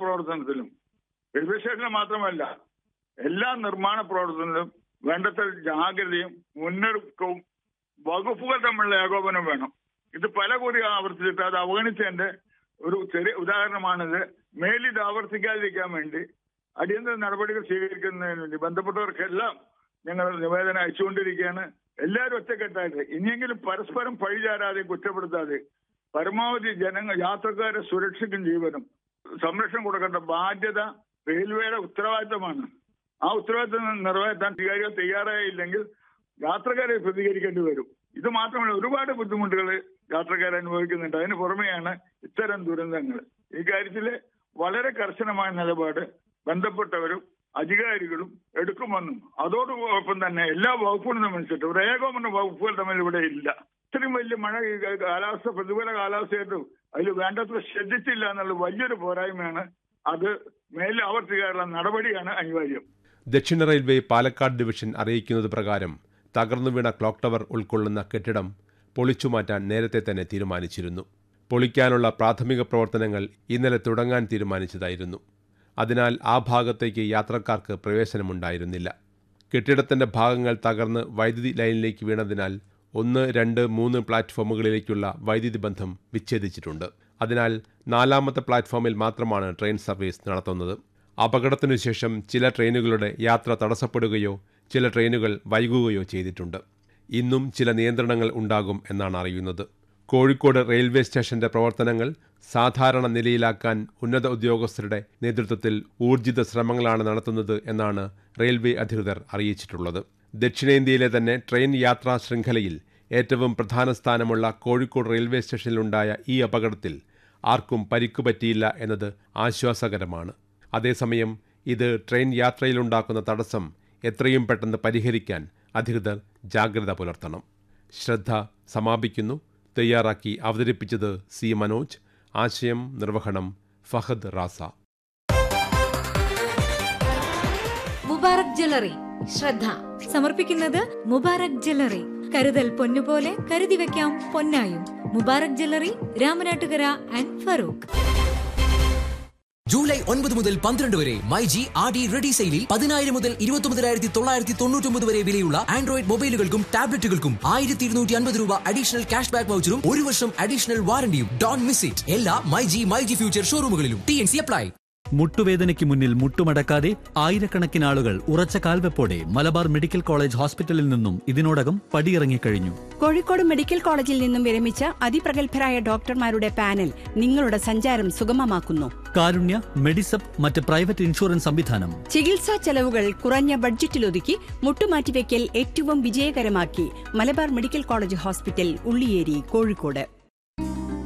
പ്രവർത്തനത്തിലും റെയിൽവേ സ്റ്റേഷനിൽ മാത്രമല്ല എല്ലാ നിർമ്മാണ പ്രവർത്തനത്തിലും വേണ്ടത്ര ജാഗ്രതയും മുന്നൊരുക്കവും വകുപ്പുകൾ തമ്മിലുള്ള ഏകോപനം വേണം. ഇത് പല കൂടി ആവർത്തിച്ചിട്ട് അത് അവഗണിച്ചതിന്റെ ഒരു ചെറിയ ഉദാഹരണമാണിത്. മേലിത് ആവർത്തിക്കാതിരിക്കാൻ വേണ്ടി അടിയന്തര നടപടികൾ സ്വീകരിക്കുന്നതിന് വേണ്ടി ബന്ധപ്പെട്ടവർക്കെല്ലാം ഞങ്ങൾ നിവേദനം അയച്ചുകൊണ്ടിരിക്കുകയാണ്. എല്ലാവരും ഒറ്റക്കെട്ടായിട്ട് ഇനിയെങ്കിലും പരസ്പരം പഴിചാരാതെ കുറ്റപ്പെടുത്താതെ പരമാവധി യാത്രക്കാരെ സുരക്ഷയ്ക്കും ജീവനും സംരക്ഷണം കൊടുക്കേണ്ട ബാധ്യത റെയിൽവേയുടെ ഉത്തരവാദിത്തമാണ്. ആ ഉത്തരവാദിത്തം നിറവേറ്റാൻ അധികാരികൾ തയ്യാറായില്ലെങ്കിൽ യാത്രക്കാരെ പ്രതികരിക്കേണ്ടി വരും. ഇത് മാത്രമല്ല, ഒരുപാട് ബുദ്ധിമുട്ടുകൾ യാത്രക്കാർ അനുഭവിക്കുന്നുണ്ട്. അതിന് പുറമെയാണ് ഇത്തരം ദുരന്തങ്ങൾ. ഈ കാര്യത്തിൽ വളരെ കർശനമായ നിലപാട് ബന്ധപ്പെട്ടവരും അധികാരികളും എടുക്കുമെന്നും അതോടൊപ്പം തന്നെ എല്ലാ വകുപ്പുകളും തമ്മിൽ ഒരു ഏകോപന വകുപ്പുകൾ തമ്മിൽ ഇവിടെ ഇല്ല. ഇത്രയും വലിയ മഴ കാലാവസ്ഥ പ്രതികൂല കാലാവസ്ഥയായിട്ടും അതിൽ വേണ്ടത്ര ശ്രദ്ധിച്ചില്ല എന്നുള്ള വലിയൊരു പോരായ്മയാണ്. അത് മേലിൽ ആവർത്തിക്കാനുള്ള നടപടിയാണ് അനിവാര്യം. ദക്ഷിണ റെയിൽവേ പാലക്കാട് ഡിവിഷൻ അറിയിക്കുന്നത് പ്രകാരം തകർന്നു വീണ ക്ലോക്ക് ടവർ ഉൾക്കൊള്ളുന്ന കെട്ടിടം പൊളിച്ചുമാറ്റാൻ നേരത്തെ തന്നെ തീരുമാനിച്ചിരുന്നു. പൊളിക്കാനുള്ള പ്രാഥമിക പ്രവർത്തനങ്ങൾ ഇന്നലെ തുടങ്ങാൻ തീരുമാനിച്ചതായിരുന്നു. അതിനാൽ ആ ഭാഗത്തേക്ക് യാത്രക്കാർക്ക് പ്രവേശനമുണ്ടായിരുന്നില്ല. കെട്ടിടത്തിന്റെ ഭാഗങ്ങൾ തകർന്ന് വൈദ്യുതി ലൈനിലേക്ക് വീണതിനാൽ 1, 2, 3 പ്ലാറ്റ്ഫോമുകളിലേക്കുള്ള വൈദ്യുതി ബന്ധം വിച്ഛേദിച്ചിട്ടുണ്ട്. അതിനാൽ 4ാമത്തെ പ്ലാറ്റ്ഫോമിൽ മാത്രമാണ് ട്രെയിൻ സർവീസ് നടത്തുന്നത്. അപകടത്തിനുശേഷം ചില ട്രെയിനുകളുടെ യാത്ര തടസ്സപ്പെടുകയോ ചില ട്രെയിനുകൾ വൈകുകയോ ചെയ്തിട്ടുണ്ട്. ഇന്നും ചില നിയന്ത്രണങ്ങൾ ഉണ്ടാകും എന്നാണ് അറിയുന്നത്. കോഴിക്കോട് റെയിൽവേ സ്റ്റേഷന്റെ പ്രവർത്തനങ്ങൾ സാധാരണ നിലയിലാക്കാൻ ഉന്നത ഉദ്യോഗസ്ഥരുടെ നേതൃത്വത്തിൽ ഊർജിത ശ്രമങ്ങളാണ് നടത്തുന്നത് എന്നാണ് റെയിൽവേ അധികൃതർ അറിയിച്ചിട്ടുള്ളത്. ദക്ഷിണേന്ത്യയിലെ തന്നെ ട്രെയിൻ യാത്രാ ശൃംഖലയിൽ ഏറ്റവും പ്രധാന സ്ഥാനമുള്ള കോഴിക്കോട് റെയിൽവേ സ്റ്റേഷനിലുണ്ടായ ഈ അപകടത്തിൽ ആർക്കും പരിക്കുപറ്റിയില്ല എന്നത് ആശ്വാസകരമാണ്. അതേസമയം ഇത് ട്രെയിൻ യാത്രയിലുണ്ടാക്കുന്ന തടസ്സം എത്രയും പെട്ടെന്ന് പരിഹരിക്കാൻ അധികൃതർ ജാഗ്രത പുലർത്തണം. ശ്രദ്ധ സമാപിക്കുന്നു. തയ്യാറാക്കി അവതരിപ്പിച്ചത് സി മനോജ്. ആശയം നിർവഹണം ഫഹദ് റാസ. മുബാറക് ജ്വല്ലറി ശ്രദ്ധ സമർപ്പിക്കുന്നത് മുബാറക് ജ്വല്ലറി. കരുതൽ പൊന്നുപോലെ കരുതി വെക്കാം പൊന്നായും. Mubarak jewellery, Ramanattukara and Farooq. July 9 മുതൽ 12 വരെ മൈജി RD റെഡി സെയിലിൽ 10,000 മുതൽ 29,999 വരെ വിലയുള്ള ആൻഡ്രോയിഡ് മൊബൈലുകൾക്കും ടാബ്ലറ്റുകൾക്കും 1,250 രൂപ അഡീഷണൽ ക്യാഷ് ബാക്ക് വൗച്ചറും 1 വർഷം അഡീഷണൽ വാറണ്ടിയും. Don't miss it. എല്ലാ മൈജി ഫ്യൂച്ചർ ഷോറൂമുകളിലും. TNC apply. മുട്ടുവേദനയ്ക്ക് മുന്നിൽ മുട്ടുമടക്കാതെ ആയിരക്കണക്കിന് ആളുകൾ ഉറച്ച കാൽവെപ്പോടെ മലബാർ മെഡിക്കൽ കോളേജ് ഹോസ്പിറ്റലിൽ നിന്നും ഇതിനോടകം പടിയിറങ്ങിക്കഴിഞ്ഞു. കോഴിക്കോട് മെഡിക്കൽ കോളേജിൽ നിന്നും വിരമിച്ച അതിപ്രഗത്ഭരായ ഡോക്ടർമാരുടെ പാനൽ നിങ്ങളുടെ സഞ്ചാരം സുഗമമാക്കുന്നു. കാരുണ്യ, മെഡിസപ്പ്, മറ്റ് പ്രൈവറ്റ് ഇൻഷുറൻസ് സംവിധാനം. ചികിത്സാ ചെലവുകൾ കുറഞ്ഞ ബഡ്ജറ്റിലൊതുക്കി മുട്ടുമാറ്റിവെക്കൽ ഏറ്റവും വിജയകരമാക്കി Malabar medical college hospital, Ulliyeri, Kozhikode.